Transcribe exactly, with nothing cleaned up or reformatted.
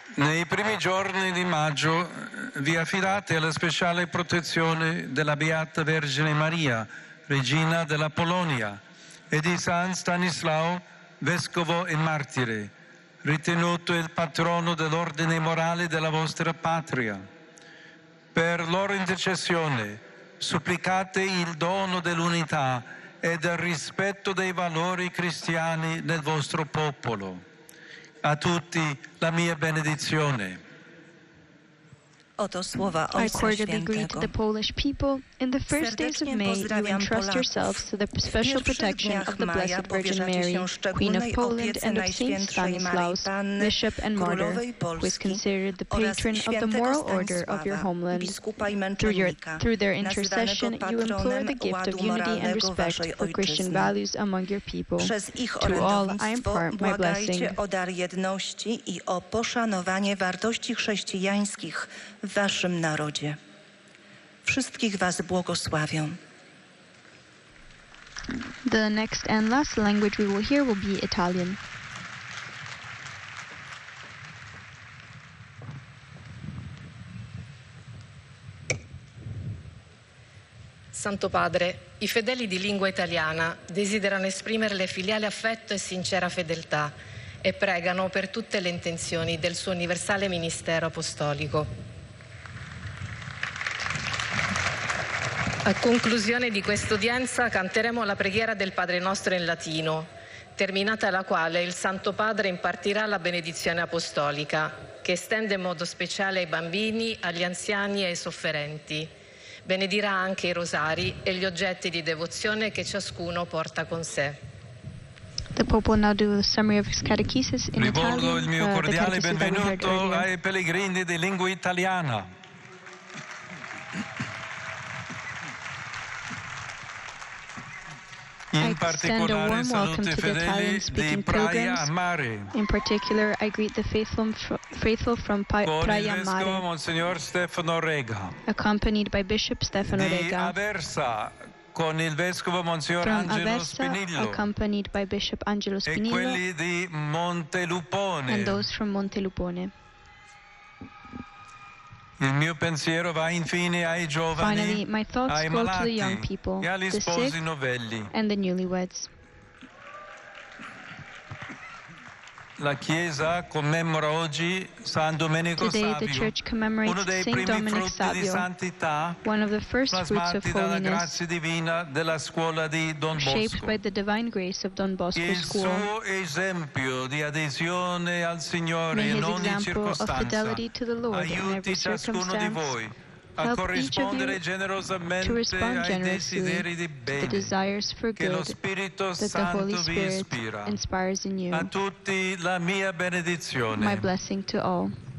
Nei primi giorni di maggio vi affidate alla speciale protezione della Beata Vergine Maria, Regina della Polonia, e di San Stanislao, Vescovo e Martire, ritenuto il patrono dell'ordine morale della vostra patria. Per loro intercessione supplicate il dono dell'unità e del rispetto dei valori cristiani nel vostro popolo. A tutti la mia benedizione. Oto słowa I Ojca cordially greet Świętego. the Polish people. In the first days of Serdecznie May, you pozdrawiam entrust Polaków. yourselves to the W special pierwszych protection dniach of the maja Blessed Virgin powierzacie Mary, się Queen of szczególnej Poland opiece and of Saint Najświętszej Marii Stanislaus, Panny Bishop and Martyr, Królowej who is Polski considered the oraz patron of the świętego moral order of your Stanisława, homeland. biskupa i Through, your, męczennika, through their nazywanego intercession, you implore patronem the gift ładu of unity and moralnego respect waszej for Christian ojczyzny. values among your people. Przez ich To all I orędownictwo impart my blessing. błagajcie o dar jedności i o poszanowanie wartości chrześcijańskich w waszym narodzie. Wszystkich was błogosławią. The next and last language we will hear will be Italian. Santo Padre, i fedeli di lingua italiana desiderano esprimerle filiale affetto e sincera fedeltà e pregano per tutte le intenzioni del suo universale ministero apostolico. A conclusione di quest'udienza canteremo la preghiera del Padre Nostro in latino, terminata la quale il Santo Padre impartirà la benedizione apostolica, che estende in modo speciale ai bambini, agli anziani e ai sofferenti. Benedirà anche i rosari e gli oggetti di devozione che ciascuno porta con sé. The Pope will now do a summary of his catechesis in Rivolgo Italian. il mio uh, the cordiale catechesis that we heard benvenuto earlier. ai pellegrini di lingua italiana. I In extend a particolare warm welcome saluto i to the fedeli di Italian-speaking Praia pilgrims. a Mare, In particular, I greet the faithful, faithful from Pa- con il Praia vescovo Mare, Monsignor Stefano Rega, accompanied by Bishop Stefano di Rega. Aversa con il vescovo Monsignor From Angelo Aversa, Spinillo, accompanied by Bishop Angelo e Spinillo, quelli di Montelupone. and those from Montelupone. Il mio pensiero va infine ai giovani, Finally, my thoughts ai go to the malati young people, e agli the sposi sick, novelli. and the newlyweds. La Chiesa commemora oggi San Domenico Today, the Savio, Church uno commemorates dei Saint primi Dominic frutti di Savio, santità one of the first fruits of plasmati dalla holiness, grazia divina della scuola di Don shaped Bosco. by the divine grace of Don Bosco Il School. suo esempio di adesione al Signore May in his ogni example of circostanza fidelity to the Lord in every aiuti ciascuno di circumstance voi a help each of corrispondere you to generosamente respond ai generously desideri di to the bene desires for che lo good Spirito that the Holy Santo vi Spirit ispira. inspires in you. A tutti la mia benedizione. My blessing to all.